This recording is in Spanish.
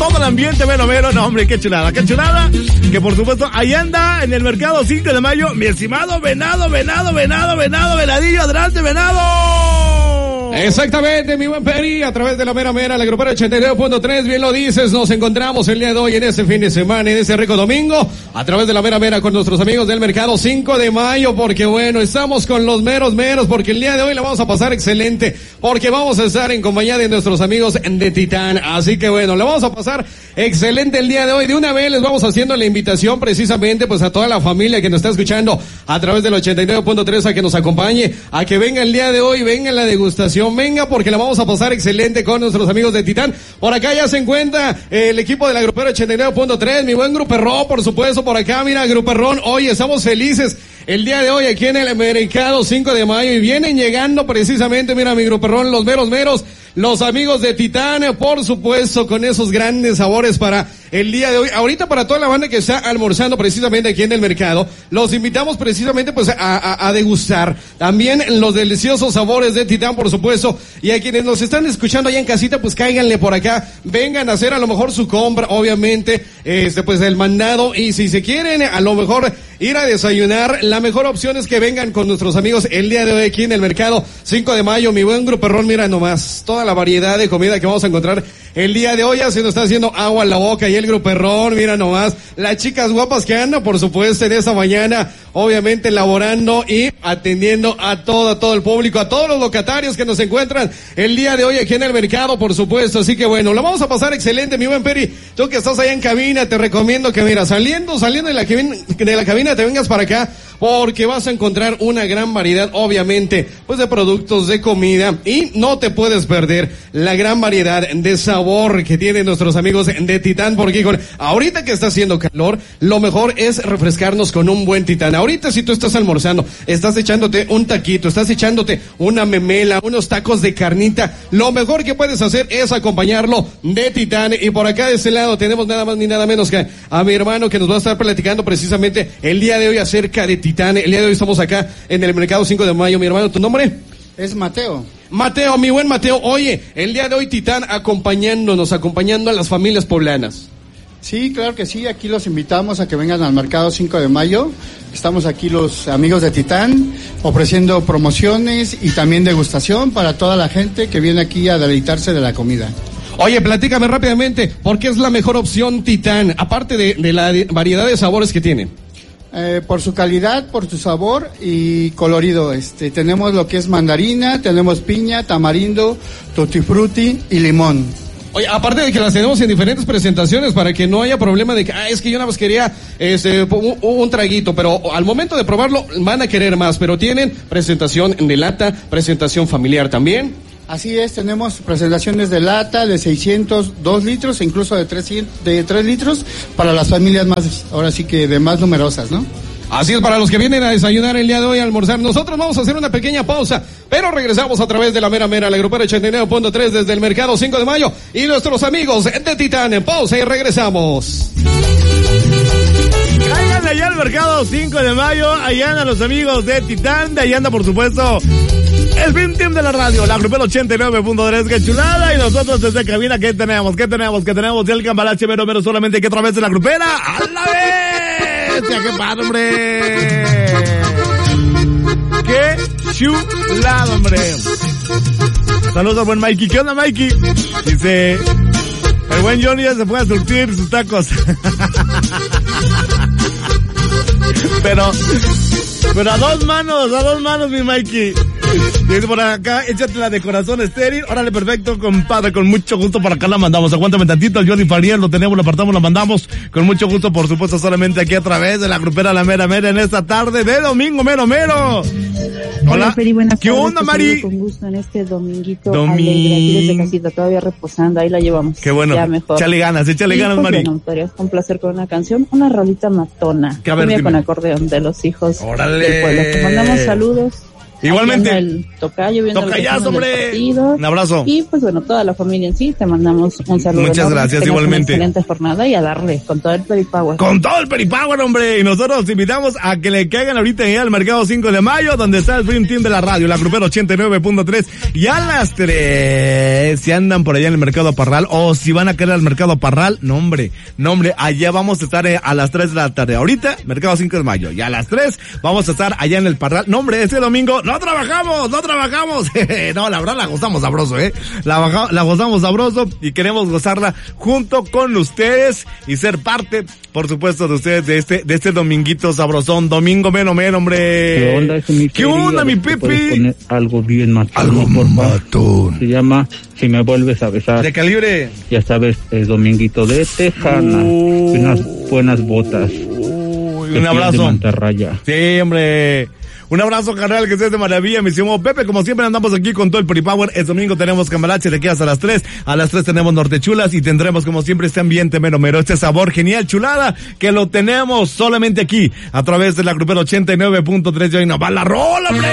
todo el ambiente mero mero. No, hombre, qué chulada. Que por supuesto, ahí anda en el mercado 5 de mayo, mi estimado Venadillo, adelante, Venado. Exactamente, mi buen Peri, a través de la mera, la grupera 89.3, bien lo dices, nos encontramos el día de hoy en este fin de semana, en este rico domingo, a través de la mera con nuestros amigos del mercado 5 de mayo, porque bueno, estamos con los meros, porque el día de hoy la vamos a pasar excelente, porque vamos a estar en compañía de nuestros amigos de Titán, así que bueno, la vamos a pasar excelente el día de hoy. De una vez les vamos haciendo la invitación precisamente pues a toda la familia que nos está escuchando a través del 89.3 a que nos acompañe, a que venga el día de hoy, venga la degustación, venga porque la vamos a pasar excelente con nuestros amigos de Titán. Por acá ya se encuentra el equipo de la grupera 89.3, mi buen Gruperrón, por supuesto, por acá, mira, Gruperrón, hoy estamos felices el día de hoy aquí en el mercado 5 de mayo y vienen llegando precisamente, mira, mi Gruperrón, los meros, los amigos de Titán, por supuesto, con esos grandes sabores para el día de hoy. Ahorita para toda la banda que está almorzando precisamente aquí en el mercado, los invitamos precisamente pues a degustar también los deliciosos sabores de Titán, por supuesto, y a quienes nos están escuchando allá en casita, pues cáiganle por acá, vengan a hacer a lo mejor su compra, obviamente, pues el mandado, y si se quieren a lo mejor ir a desayunar, la mejor opción es que vengan con nuestros amigos el día de hoy aquí en el mercado 5 de mayo, mi buen Gruperrón, mira nomás, toda la variedad de comida que vamos a encontrar el día de hoy, ya se nos está haciendo agua en la boca y el Gruperrón, mira nomás, las chicas guapas que andan, por supuesto, en esta mañana, obviamente laborando y atendiendo a todo el público, a todos los locatarios que nos encuentran el día de hoy aquí en el mercado, por supuesto, así que bueno, lo vamos a pasar excelente, mi buen Peri, tú que estás allá en cabina, te recomiendo que mira, saliendo de la cabina, te vengas para acá, porque vas a encontrar una gran variedad, obviamente, pues de productos, de comida, y no te puedes perder la gran variedad de sabor que tienen nuestros amigos de Titán, porque ahorita que está haciendo calor, lo mejor es refrescarnos con un buen Titán. Ahorita si tú estás almorzando, estás echándote un taquito, estás echándote una memela, unos tacos de carnita, lo mejor que puedes hacer es acompañarlo de Titán. Y por acá de ese lado tenemos nada más ni nada menos que a mi hermano que nos va a estar platicando precisamente el día de hoy acerca de Titán. El día de hoy estamos acá en el mercado 5 de mayo. Mi hermano, ¿tu nombre? Es Mateo. Mateo, mi buen Mateo, oye, el día de hoy Titán acompañando a las familias poblanas. Sí, claro que sí, aquí los invitamos a que vengan al mercado 5 de mayo. Estamos aquí los amigos de Titán ofreciendo promociones y también degustación para toda la gente que viene aquí a deleitarse de la comida. Oye, platícame rápidamente, ¿por qué es la mejor opción Titán, aparte de la variedad de sabores que tienen? Por su calidad, por su sabor y colorido. Tenemos lo que es mandarina, tenemos piña, tamarindo, tutti frutti y limón. Oye, aparte de que las tenemos en diferentes presentaciones para que no haya problema de que, es que yo nada más quería un traguito, pero al momento de probarlo van a querer más, pero tienen presentación de lata, presentación familiar también. Así es, tenemos presentaciones de lata, de 600, 2 litros, e incluso de 3 litros para las familias más, ahora sí que de más numerosas, ¿no? Así es, para los que vienen a desayunar el día de hoy, a almorzar. Nosotros vamos a hacer una pequeña pausa, pero regresamos a través de la mera, la grupera 89.3 desde el mercado 5 de mayo y nuestros amigos de Titán. En pausa y regresamos. Caigan allá al mercado 5 de mayo, allá andan los amigos de Titán, de allá anda por supuesto el Film Team de la radio, la grupera 89.3, qué chulada, y nosotros desde cabina, ¿qué tenemos? Y el cambalache mero solamente que otra vez en la grupera, ¡a la bestia! ¡Qué padre, hombre! ¡Qué chulada, hombre! Saludos al buen Mikey, ¿qué onda, Mikey? Dice, el buen Johnny ya se fue a surtir sus tacos. Pero a dos manos, mi Mikey. Dice por acá, échatela de corazón estéril. Órale, perfecto, compadre, con mucho gusto para acá la mandamos. Aguántame tantito, el Johnny Fariel, lo tenemos, lo apartamos, lo mandamos. Con mucho gusto, por supuesto, solamente aquí a través de la grupera La Mera en esta tarde de domingo, mero. Hola, Feri, buenas ¿qué tardes, onda, Mari? Con gusto en este dominguito alegre, aquí desde casita, todavía reposando, ahí la llevamos. Qué bueno, ya mejor. Échale ganas, pues, Mari. Bueno, podrías complacer con una canción, una rolita matona, Que a ver, cumbia dime. con acordeón de los hijos Órale. del pueblo. Te mandamos saludos Igualmente. El tocayo, viendo Tocayazo, hombre. Un abrazo. Y pues bueno, toda la familia en sí, te mandamos un saludo. Muchas gracias, igualmente. Una excelente jornada y a darle con todo el Peripower. Con todo el Peripower, hombre. Y nosotros los invitamos a que le caigan ahorita en el mercado 5 de mayo, donde está el Dream Team de la radio, la Grupera 89.3. Y a las 3, si andan por allá en el mercado Parral, o si van a querer al mercado Parral, no hombre, allá vamos a estar a las 3 de la tarde. Ahorita, mercado 5 de mayo. Y a las 3 vamos a estar allá en el Parral. No hombre, este domingo no trabajamos. No, la verdad la gozamos sabroso, la gozamos sabroso y queremos gozarla junto con ustedes y ser parte, por supuesto, de ustedes de este dominguito sabrosón, domingo menos, hombre. ¿Qué onda, mi Pipi? Poner algo bien matón, se llama Si me vuelves a besar. De Calibre. Ya sabes, el dominguito de Tejana. Y unas buenas botas. Un abrazo. De mantarraya. Sí, hombre. Un abrazo, carnal, que estés de maravilla, mi estimado Pepe. Como siempre andamos aquí con todo el Peripower. El domingo tenemos Cambalache de aquí hasta las 3. A las 3 tenemos Nortechulas y tendremos, como siempre, este ambiente mero, este sabor genial, chulada, que lo tenemos solamente aquí, a través de la Grupera 89.3. Y hoy nos va la rola, hombre.